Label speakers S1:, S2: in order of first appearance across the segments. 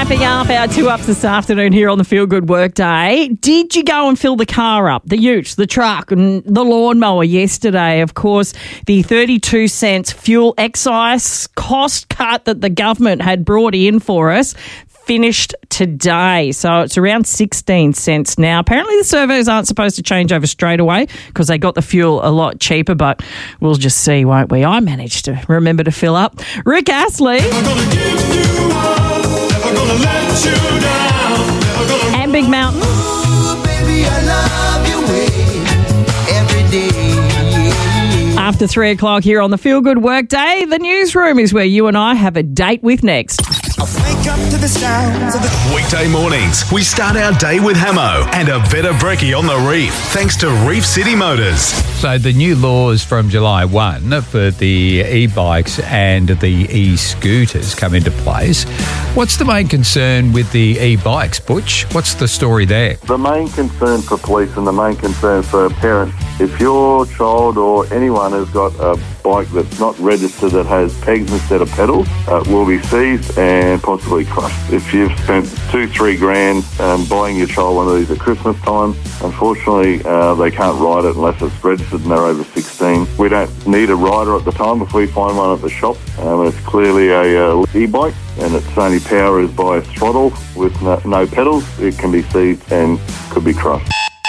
S1: Wrapping up our 2 Ups this afternoon here on the Feel Good Workday. Did you go and fill the car up, the ute, the truck and the lawnmower yesterday? Of course, the 32 cents fuel excise cost cut that the government had brought in for us finished today. So it's around 16 cents now. Apparently the servos aren't supposed to change over straight away because they got the fuel a lot cheaper, but we'll just see, won't we? I managed to remember to fill up. Rick Astley and Big Mountain.
S2: Baby, I love your way every day.
S1: After 3 o'clock here on the Feel Good Workday, the newsroom is where you and I have a date with next.
S2: I wake up to the sounds of the
S3: Weekday mornings, we start our day with Hamo and a Veta Brekkie on the Reef, thanks to Reef City Motors.
S4: So the new laws from July 1 for the e-bikes and the e-scooters come into place. What's the main concern with the e-bikes, Butch? What's the story there?
S5: The main concern for police and the main concern for parents, if your child or anyone has got a bike that's not registered that has pegs instead of pedals, will be seized and possibly crushed. If you've spent $2-3 grand buying your child one of these at Christmas time, unfortunately they can't ride it unless it's registered and they're over 16. We don't need a rider at the time if we find one at the shop. It's clearly a e-bike and its only power is by a throttle with no pedals. It can be seized and could be crushed.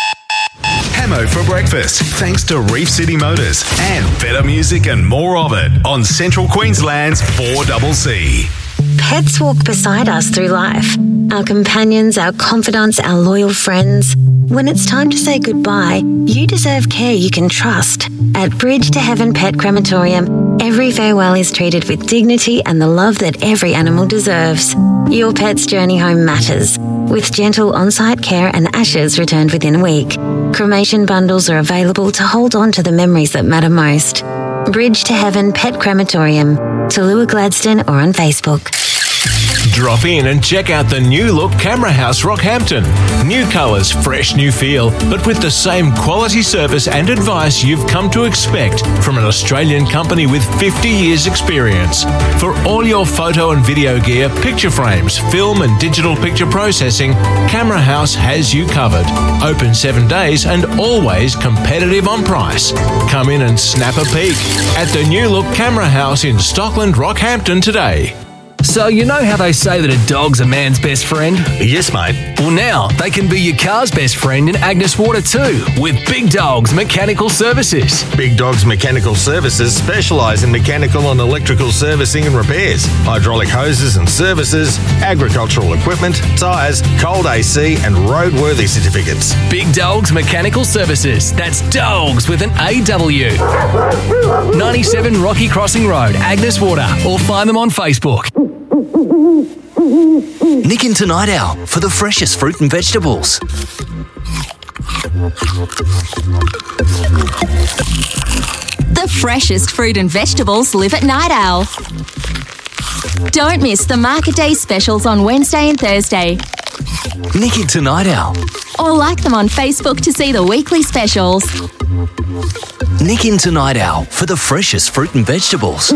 S3: Hamo for breakfast, thanks to Reef City Motors and better music and more of it on Central Queensland's 4CC.
S6: Pets walk beside us through life. Our companions, our confidants, our loyal friends. When it's time to say goodbye, you deserve care you can trust. At Bridge to Heaven Pet Crematorium, every farewell is treated with dignity and the love that every animal deserves. Your pet's journey home matters, with gentle on-site care and ashes returned within a week. Cremation bundles are available to hold on to the memories that matter most. Bridge to Heaven Pet Crematorium, Tallua Gladstone or on Facebook.
S7: Drop in and check out the new look Camera House Rockhampton. New colours, fresh new feel, but with the same quality service and advice you've come to expect from an Australian company with 50 years experience. For all your photo and video gear, picture frames, film and digital picture processing, Camera House has you covered. Open 7 days and always competitive on price. Come in and snap a peek at the new look Camera House in Stockland, Rockhampton today.
S8: So you know how they say that a dog's a man's best friend?
S9: Yes, mate.
S8: Well, now they can be your car's best friend in Agnes Water too, with Big Dogs Mechanical Services.
S9: Big Dogs Mechanical Services specialise in mechanical and electrical servicing and repairs, hydraulic hoses and services, agricultural equipment, tyres, cold AC and roadworthy certificates.
S8: Big Dogs Mechanical Services. That's dogs with an AW. 97 Rocky Crossing Road, Agnes Water, or find them on Facebook.
S10: Nick into Night Owl for the freshest fruit and vegetables.
S11: The freshest fruit and vegetables live at Night Owl. Don't miss the Market Day specials on Wednesday and Thursday.
S10: Nick into Night Owl.
S11: Or like them on Facebook to see the weekly specials.
S10: Nick into Night Owl for the freshest fruit and vegetables.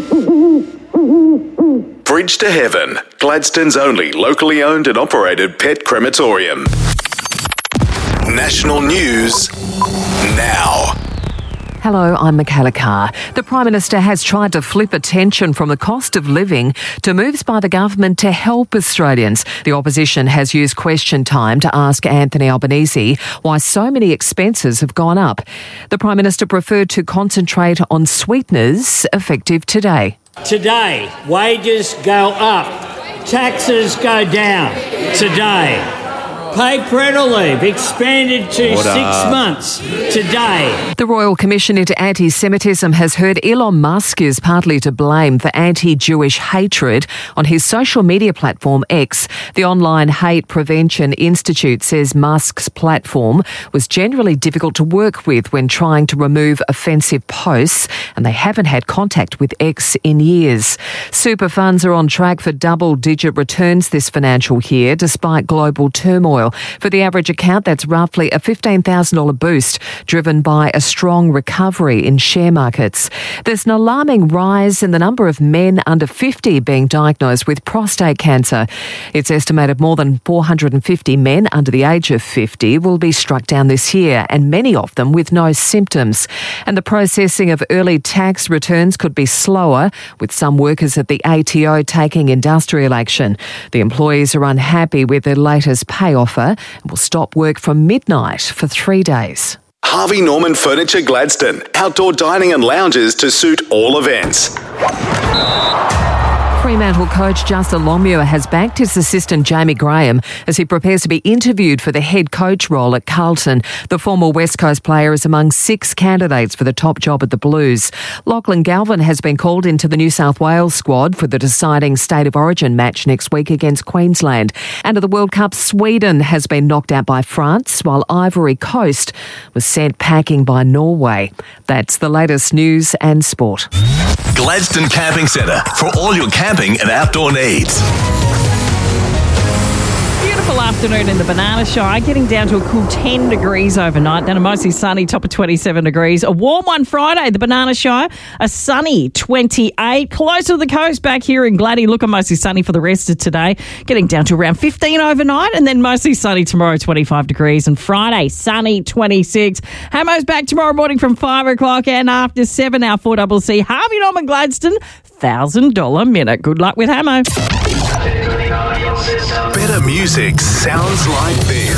S3: Bridge to Heaven, Gladstone's only locally owned and operated pet crematorium. National news now.
S12: Hello, I'm Michaela Carr. The Prime Minister has tried to flip attention from the cost of living to moves by the government to help Australians. The opposition has used question time to ask Anthony Albanese why so many expenses have gone up. The Prime Minister preferred to concentrate on sweeteners effective today.
S13: Today, wages go up, taxes go down. Today, paid parental leave expanded to 6 months. Today.
S12: The Royal Commission into Anti-Semitism has heard Elon Musk is partly to blame for anti-Jewish hatred on his social media platform X. The Online Hate Prevention Institute says Musk's platform was generally difficult to work with when trying to remove offensive posts, and they haven't had contact with X in years. Super funds are on track for double-digit returns this financial year, despite global turmoil. turmoil. For the average account, that's roughly a $15,000 boost, driven by a strong recovery in share markets. There's an alarming rise in the number of men under 50 being diagnosed with prostate cancer. It's estimated more than 450 men under the age of 50 will be struck down this year, and many of them with no symptoms. And the processing of early tax returns could be slower, with some workers at the ATO taking industrial action. The employees are unhappy with their latest pay offer and will stop work from midnight for 3 days.
S3: Harvey Norman Furniture Gladstone. Outdoor dining and lounges to suit all events.
S12: Fremantle coach Justin Longmuir has backed his assistant Jamie Graham as he prepares to be interviewed for the head coach role at Carlton. The former West Coast player is among 6 candidates for the top job at the Blues. Lachlan Galvin has been called into the New South Wales squad for the deciding State of Origin match next week against Queensland. And at the World Cup, Sweden has been knocked out by France, while Ivory Coast was sent packing by Norway. That's the latest news and sport.
S3: Gladstone Camping Centre for all your camping and outdoor needs.
S1: Beautiful afternoon in the Banana Shire, getting down to a cool 10 degrees overnight, then a mostly sunny top of 27 degrees. A warm one Friday, the Banana Shire, a sunny 28. Closer to the coast back here in Gladdy, looking mostly sunny for the rest of today, getting down to around 15 overnight, and then mostly sunny tomorrow, 25 degrees, and Friday, sunny 26. Hamo's back tomorrow morning from 5 o'clock and after 7, our 4CC Harvey Norman Gladstone $1,000 minute. Good luck with Hamo.
S3: Better music sounds like this.